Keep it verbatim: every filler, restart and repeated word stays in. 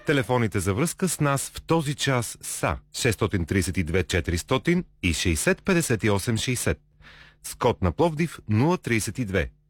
Телефоните за връзка с нас в този час са шест три две четиристотин и шейсет петдесет и осем шейсет. С код на Пловдив нула три две.